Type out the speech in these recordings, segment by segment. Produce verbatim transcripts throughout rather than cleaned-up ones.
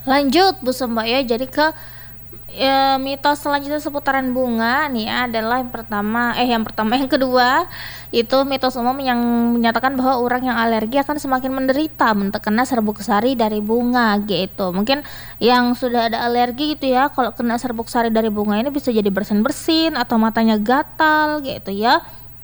Lanjut Bu Mbak ya, jadi ke ya, mitos selanjutnya seputaran bunga nih ya, adalah yang pertama eh yang pertama yang kedua itu mitos umum yang menyatakan bahwa orang yang alergi akan semakin menderita terkena serbuk sari dari bunga gitu. Mungkin yang sudah ada alergi gitu ya, kalau kena serbuk sari dari bunga ini bisa jadi bersin-bersin atau matanya gatal gitu ya.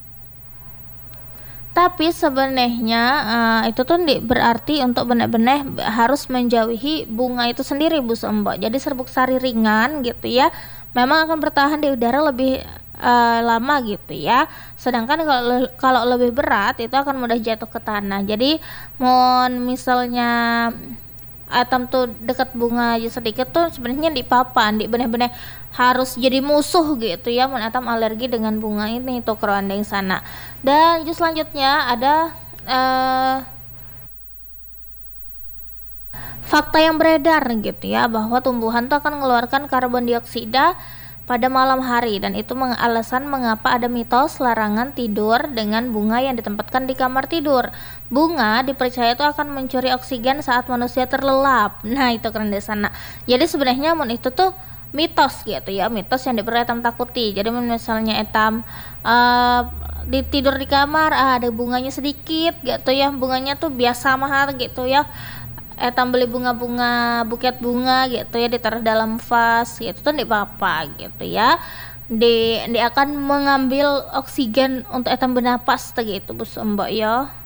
Tapi sebenarnya uh, itu tuh di, berarti untuk benar-benar harus menjauhi bunga itu sendiri Bu Sembok. Jadi serbuk sari ringan gitu ya, memang akan bertahan di udara lebih uh, lama gitu ya. Sedangkan kalau kalau lebih berat itu akan mudah jatuh ke tanah. Jadi mau misalnya atom tuh dekat bunga aja sedikit tuh sebenarnya di papan, di benar-benar harus jadi musuh gitu ya mun atom alergi dengan bunga ini tuh kerandeng sana. Dan jus selanjutnya ada uh, fakta yang beredar gitu ya, bahwa tumbuhan tuh akan mengeluarkan karbon dioksida pada malam hari, dan itu meng- alasan mengapa ada mitos larangan tidur dengan bunga yang ditempatkan di kamar tidur. Bunga dipercaya itu akan mencuri oksigen saat manusia terlelap. Nah itu keren deh sana. Jadi sebenarnya mun itu tuh mitos gitu ya, mitos yang diberi etam takuti. Jadi misalnya etam uh, di tidur di kamar, ah, ada bunganya sedikit gitu ya, bunganya tuh biasa mahal gitu ya, etam beli bunga-bunga buket bunga gitu ya, ditaruh dalam vas gitu tuh tidak apa-apa gitu ya, di dia akan mengambil oksigen untuk etam bernapas gitu Bu Mbak ya.